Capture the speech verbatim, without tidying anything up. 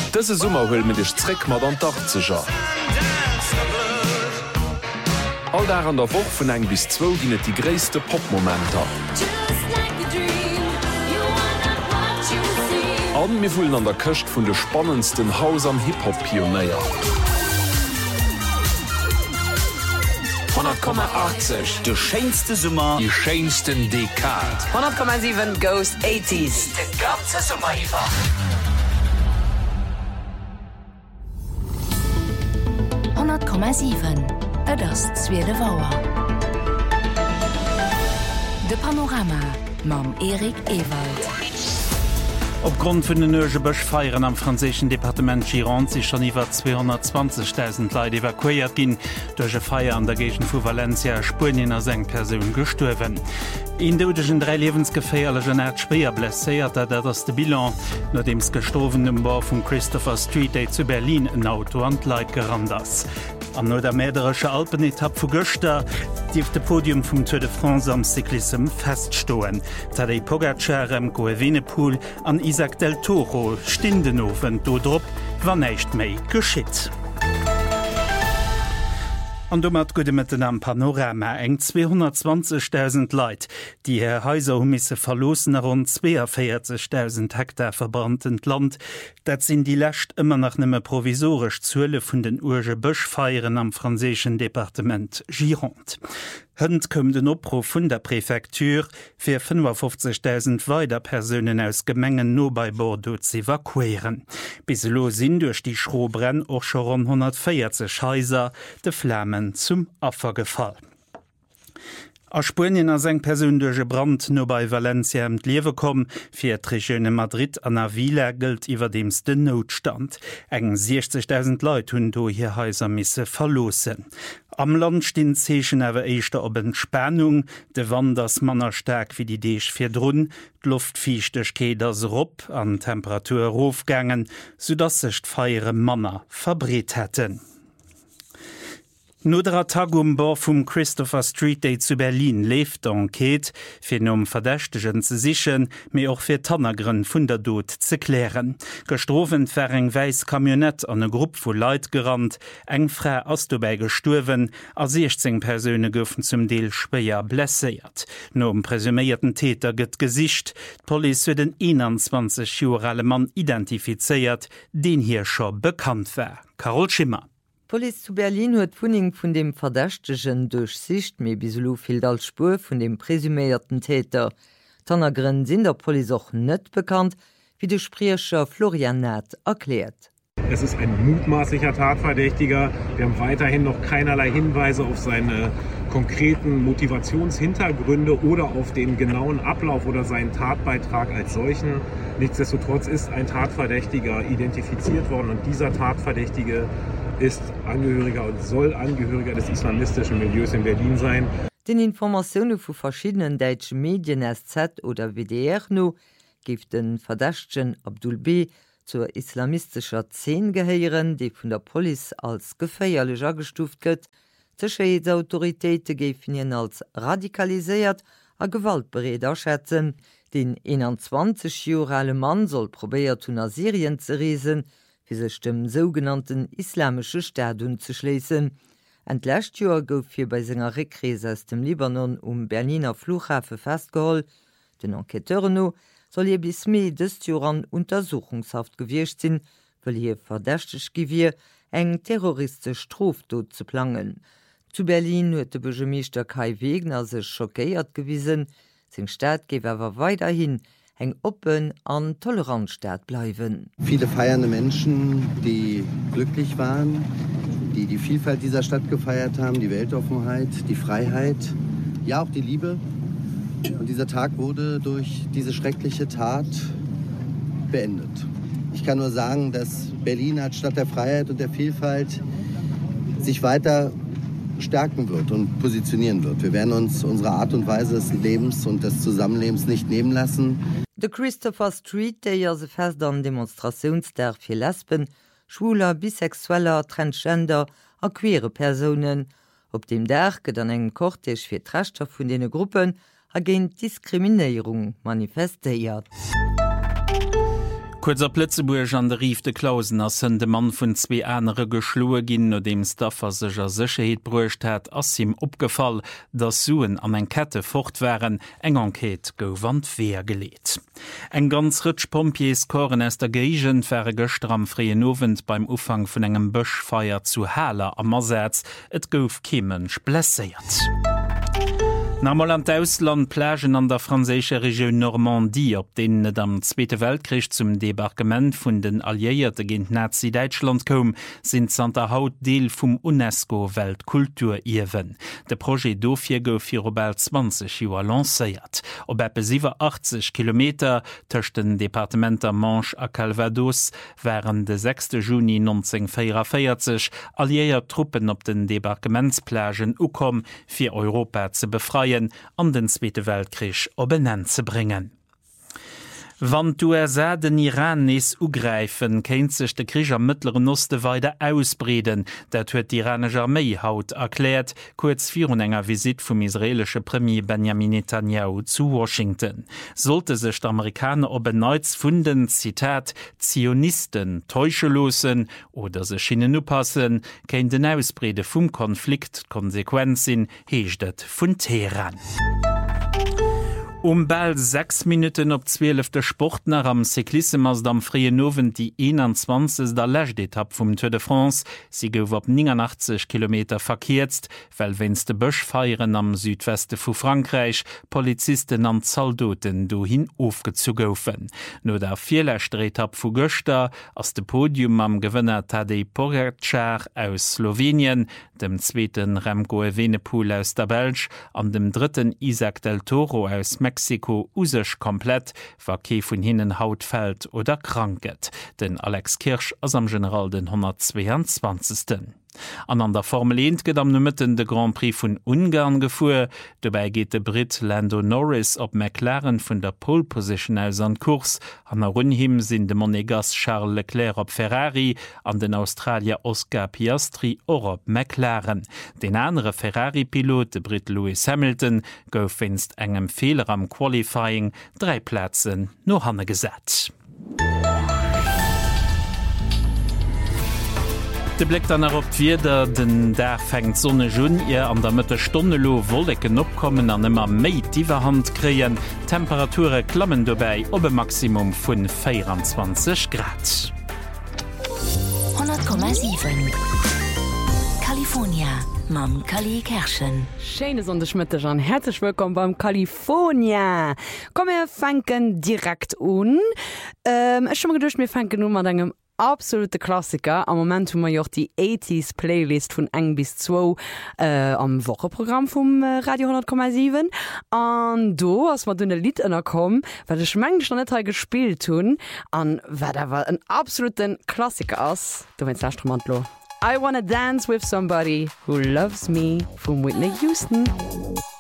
Dëse Summer hull mit ech Zréck mat an Dach ze ja. All da an der Woch vun eng bis zwo ginnet die gréste Popmomenter. An mir vullen an der Köcht vun de spannendsten Haus am Hip-Hop-Pionéier. hundert Komma achtzig de scheinste Summer, die scheinsten Dekad. hundert Komma sieben Ghost achtziger. de ganze Summer iwwer. hundert Komma sieben Et ass Zwiele Waer. De Panorama mam Erik Ewald. Aufgrund vun den Öge Bëchfeieren am franzesischen Departement Gironde sich schon iwwer zweihundertzwanzigtausend Leute evakuiert ginn. Durch e Feier an der Gegend vu Valencia Spurien as eng Perun gestuerwen. In deudegen drei lebensgeféierlegen Erdspeer blesséiert dat ass de Bilan, no dems gestovenem Bau vum Christopher Street Day zu Berlin en Auto an Leiit gerannt ass. An no der mädersche Alpenetapp vu Göster dief de Podium vum Tour de France am Cyklism feststoen. Tadej Pogacar em Goevenepoel an Isaac del Toro Stindenowen dodrop wann näicht méi geschitt. An du mat gode mit den am Panorama eng zweihundertzwanzigtausend Leiit, die her Häuser humisse verlosen rund vierundvierzigtausend Hektar verbrannten Land. Dat sind die Lächt immer nach nimme provisorisch Zule vun den Urge Bëchfeieren am franzesischen Departement Gironde. Hënd këm den Opruf vun der Präfektur fir fünfundfünfzigtausend weiter Personen aus Gemengen no bei Bordeaux zu evakuieren. Biselo sinn durch die Schrobrenn och schon hundertvierzig Häuser de Flammen zum Opfer gefallen. A Spurien as eng persönliche Brand no bei Valencia em Liewe kom, fir d Regione Madrid an Avila gilt iwwer dems den Notstand. Eng sechzigtausend Leute hunn do hier Häuser misse verlosen. Am Land stehen Zechen awer eichter op Entspannung, de Wanders manner stark wie die Deeg fir drun, d'Luftfichtechkeet as Rupp an Temperatur rofgangen, so dass sech feiere Manner verbret hätten. No der Tagumbau vum Christopher Street Day zu Berlin left d'Enquete fir um Verdächtegen ze sichen, méi och fir Tannergrinn vun der Dod ze klären. Gestrofen wär eng weis Kamionett an e Grupp vu Leiit gerannt, eng Frä ass dobäi gestuerwen, a sechzehn Persöne goufen zum Deel spéier blesséiert. No um presumierten Täter gëtt gesicht, d'Poli hue den einundzwanzig Jahre Mann identifizeiert, den hier scho bekannt wär. Carol Schimmer. Police zu Berlin huet d'Funing vun dem Verdächtegen durchsicht méi biselo fehlt als Spur vun dem presumierten Täter. Tannergrenn sinn der Police auch net bekannt, wie de Sprecher Florian Nath erklärt. Es ist ein mutmaßlicher Tatverdächtiger. Wir haben weiterhin noch keinerlei Hinweise auf seine konkreten Motivationshintergründe oder auf den genauen Ablauf oder seinen Tatbeitrag als solchen. Nichtsdestotrotz ist ein Tatverdächtiger identifiziert worden und dieser Tatverdächtige ist Angehöriger und soll Angehöriger des islamistischen Milieus in Berlin sein. Den Informationen vu verschiedenen deutschen Medien S Z oder W D R no gibt den Verdächtchen Abdul B. zur islamistischer Zehn geheieren, die von der Police als geféierlicher gestuft gëtt. Sicherheitsautoritäten gefen ihn als radikalisiert a gewaltberedet schätzen. Den einundzwanzig Jahre Mann soll probiert nach Syrien zu reisen, wie sich dem sogenannten islamischen Staat zu schließen. Entlächt Jahr gouf hier bei seiner Rückreise aus dem Libanon um Berliner Flughafen festgeholt. Den Enqueteur no soll ihr bis Mai des Jahr an Untersuchungshaft gewircht sein, weil hier verdächtig gewir eng terroristisch Straftat zu planen. Zu Berlin huet der Bürgermeister Kai Wegner sich schockiert gewiesen, sein Staat gebe aber weiterhin eng open an Toleranzstaat bleiben. Viele feiernde Menschen, die glücklich waren, die die Vielfalt dieser Stadt gefeiert haben, die Weltoffenheit, die Freiheit, ja auch die Liebe. Und dieser Tag wurde durch diese schreckliche Tat beendet. Ich kann nur sagen, dass Berlin als Stadt der Freiheit und der Vielfalt sich weiter stärken wird und positionieren wird. Wir werden uns unsere Art und Weise des Lebens und des Zusammenlebens nicht nehmen lassen. Der Christopher Street Day ja se fest an Demonstrationstag für Lesben, Schwuler, Bisexueller, Transgender a queere Personen. Op dem Tag geht an engen Kortege fir d'Rechter vun dene Gruppen agent Diskriminierung manifestiert. Kurzer Plötzeburg an der Rief de Klausen ass hun de Mann vun zwee enere geschloe ginn, no dem Staffer secher Sicherheet bruecht hat, ass ihm opgefall, dat Suen an eng Kette fort wären, eng Enquete gouf an d'Wehr geleet. Eng ganz rëtsch Pompiers koren ass der Gegent wäre gëster am freien Novent beim Ufang vun engem Bëschfeier zu Haler am Massäz, et gouf kemensch blesséiert. Normal an d'Ausland Plägen an der franzésche Region Normandie, op denen et am Zweite Weltkrieg zum Debarkement vun den Alliéierte géint Nazi-Deutschland kom, sind an der Haut Deel vum UNESCO-Weltkulturierwen. De Projekt dofir gouf fir obel zwanzig Joer lancéiert. Op eppe siebenundachtzig Kilometer tëcht den Departementer Manche a Calvados wären de sechste Juni neunzehnhundertvierundvierzig alliéiert Truppen op den Debarkementsplägen ukom fir Europa ze befreien an den Zweite Weltkrieg op benenn ze bringen. Wann d'U S A den Iran nees ugreifen, kenint sech de Krieg am Mittleren Oste weide ausbreden, dat huet die iranische Armee haut erklärt, kurz virun enger Visit vum israelsche Premier Benjamin Netanyahu zu Washington. Sollte sech d'Amerikaner op beneits funden, Zitat, Zionisten täuschelosen oder se schinnen upassen, kenint den Ausbrede vum Konflikt Konsequenzin heeschtet vun Teheran. Um bald sechs Minuten op zwölf der Sportner am Cyklismus ass am freie Nowen die einundzwanzig der Lächtetapp vum Tour de France, sie gouf op neunundachtzig Kilometer verkehrt, well wenns de Bëschfeieren am Südweste vu Frankreich Polizisten an Zaldoten do hin ofgezu goufen. No der vierlächte Etapp vu Göster ass de Podium am Gewënner Tadej Pogačar aus Slowenien, dem zweiten Remco Evenepoel aus der Belsch, an dem dritten Isaac del Toro aus Mexiko usech komplett, war ke vun hinnen Hautfeld oder kranket. Den Alex Kirsch ass am General den hundertzweiundzwanzigsten. An an der Formel eins geht am Nëmmetten de Grand Prix vun Ungarn gefuer, dobei geht de Brit Lando Norris op McLaren vun der Pole Position aus an Kurs, an der Runhim sinn de Monegas Charles Leclerc op Ferrari, an den Australier Oscar Piastri or op McLaren. Den andere Ferrari-Pilot, de Brit Lewis Hamilton, gouf winst engem Fehler am Qualifying drei Plätzen no hanne gesät. De Blick dann op wieder den der fängt sonne Jun ihr an der Mitte Stundelo Wollecken opkommen an immer méi Diwerhand kreen. Temperature klammen dabei op e Maximum vun vierundzwanzig Grad. hundert Komma sieben California. Mam Kali Kerschen. Schöne Sonderschmitte an herzlich willkommen beim California. Komm wir fangen direkt an. Ähm, ich schon mal gedacht, wir fangen nun mal deinem absolute Klassiker. Am Moment haben wir ja auch die achtziger Playlist von eng bis zwei äh, am Wochenprogramm vom äh, Radio hundert Komma sieben. Und da, als wir da ein Lied ankommen, weil ich manchmal schon nicht gespielt haben, und weil da war ein absoluter Klassiker ist, da wird das Instrument los. I Wanna Dance with Somebody Who Loves Me von Whitney Houston.